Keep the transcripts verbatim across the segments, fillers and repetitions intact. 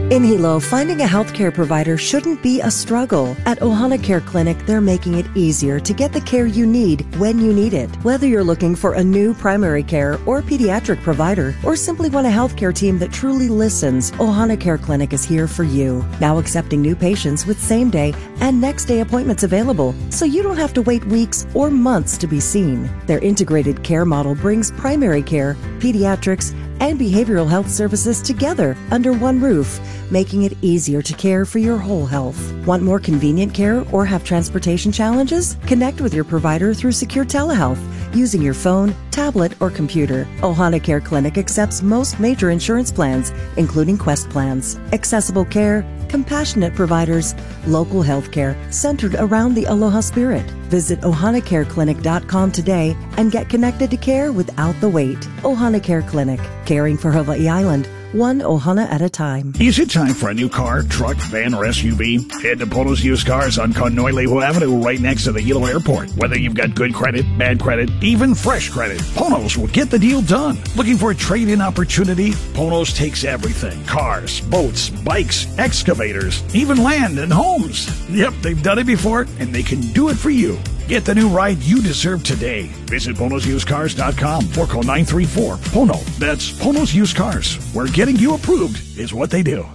In Hilo, finding a healthcare provider shouldn't be a struggle. At Ohana Care Clinic, they're making it easier to get the care you need when you need it. Whether you're looking for a new primary care or pediatric provider, or simply want a healthcare team that truly listens, Ohana Care Clinic is here for you. Now accepting new patients with same-day and next-day appointments available, so you don't have to wait weeks or months to be seen. Their integrated care model brings primary care, pediatrics, and behavioral health services together under one roof, making it easier to care for your whole health. Want more convenient care or have transportation challenges? Connect with your provider through secure telehealth using your phone, tablet, or computer. Ohana Care Clinic accepts most major insurance plans, including Quest plans. Accessible care, compassionate providers, local health care centered around the Aloha spirit. Visit ohana care clinic dot com today and get connected to care without the wait. Ohana Care Clinic, caring for Hawaii Island, one Ohana at a time. Is it time for a new car, truck, van, or S U V? Head to Ponos Used Cars on Kaho'olawe Avenue right next to the Hilo Airport. Whether you've got good credit, bad credit, even fresh credit, Ponos will get the deal done. Looking for a trade-in opportunity? Ponos takes everything. Cars, boats, bikes, excavators, even land and homes. Yep, they've done it before, and they can do it for you. Get the new ride you deserve today. Visit Ponos Used Cars dot com or call nine three four P O N O. That's Ponos Used Cars, where getting you approved is what they do.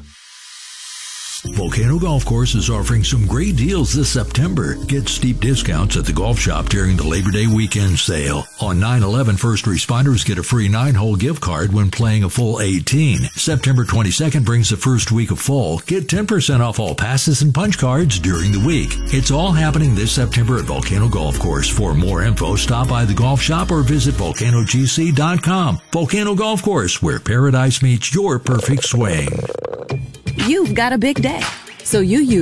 Volcano Golf Course is offering some great deals this September. Get steep discounts at the golf shop during the Labor Day weekend sale. On nine eleven, first responders get a free nine-hole gift card when playing a full eighteen. September twenty-second brings the first week of fall. Get ten percent off all passes and punch cards during the week. It's all happening this September at Volcano Golf Course. For more info, stop by the golf shop or visit volcano g c dot com. Volcano Golf Course, where paradise meets your perfect swing. You've got a big day, so you use